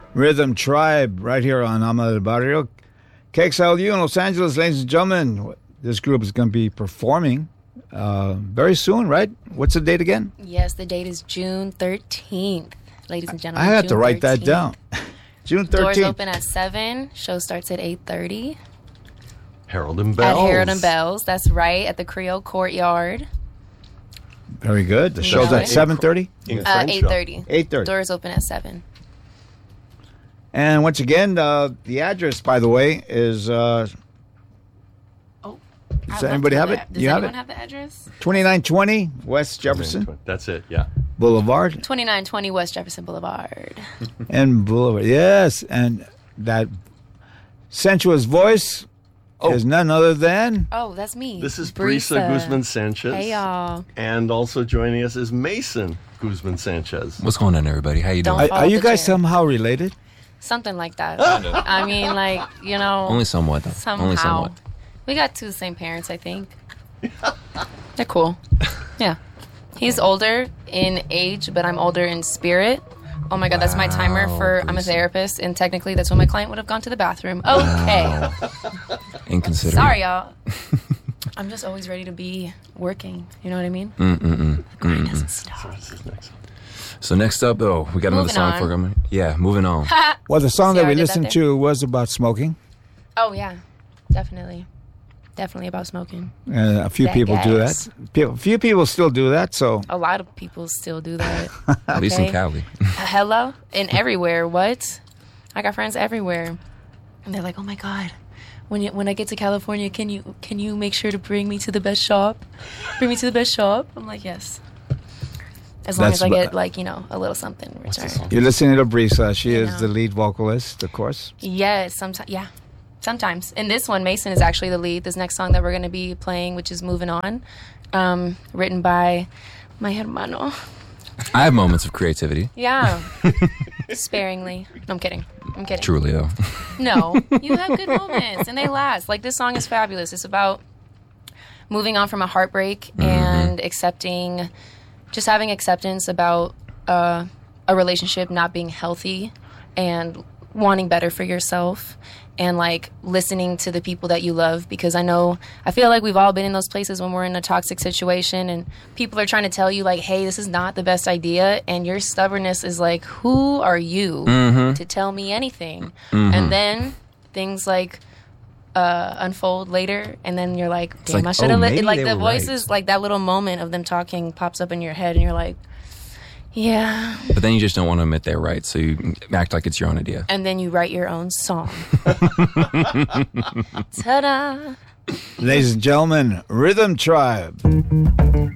Rhythm Tribe right here on Ama del Barrio. KXLU in Los Angeles, ladies and gentlemen. This group is going to be performing very soon, right? What's the date again? Yes, the date is June 13th, ladies and gentlemen. I had June to write 13th. that down. June 13th. Doors open at 7. Show starts at 8:30. Harold and Bells. At Harold and Bells, that's right, at the Creole Courtyard. Very good. The show's at 7:30? 8:30. 8:30. Doors open at 7. And once again, the address, by the way, is... does anybody have it? Does anyone have the address? 2920 West Jefferson That's it, yeah. Boulevard. 2920 West Jefferson Boulevard. And Boulevard, yes. And that sensuous voice is none other than... Oh, that's me. This is Brisa Guzman Sanchez. Hey, y'all. And also joining us is Mason Guzman Sanchez. What's going on, everybody? How you doing? Don't fall Are you off the guys chair. somehow related? Something like that. I mean, like, you know. Only somewhat, though. Somehow. Only somewhat. We got 2 the same parents, I think. They're cool. Yeah. He's older in age, but I'm older in spirit. Oh my God, that's my timer for. I'm a therapist, and technically that's when my client would have gone to the bathroom. Okay. Inconsiderate. Sorry, y'all. I'm just always ready to be working. You know what I mean? The grind doesn't stop. This is next. So next up, we got another Moving song on. for him. Yeah, moving on. Well, the song See that how we I did that listened there? to was about smoking. Oh yeah, definitely about smoking. A few That people do that. gas. A few people still do that, so... A lot of people still do that. At least in Okay. Cali. Hello? And everywhere. What? I got friends everywhere. And they're like, oh my God, when I get to California, can you make sure to bring me to the best shop? Bring me to the best shop? I'm like, yes. As long That's as I what- get, like, you know, a little something in return. You're listening to Brisa. She is know. the lead vocalist, of course. Yes, sometimes. Yeah, sometimes. In this one, Mason is actually the lead. This next song that we're going to be playing, which is Moving On, written by my hermano. I have moments of creativity. Yeah. Sparingly. No, I'm kidding. Truly, though. No, you have good moments, and they last. Like, this song is fabulous. It's about moving on from a heartbreak and accepting, just having acceptance about a relationship not being healthy and wanting better for yourself and, like, listening to the people that you love. Because I feel like we've all been in those places when we're in a toxic situation and people are trying to tell you, like, hey, this is not the best idea. And your stubbornness is like, who are you to tell me anything? And then things, like, unfold later, and then you're like, damn, like, I should have maybe like they the were voices, right. like that little moment of them talking pops up in your head, and you're like, yeah. But then you just don't want to admit they're right, so you act like it's your own idea. And then you write your own song. Ta-da! Ladies and gentlemen, Rhythm Tribe.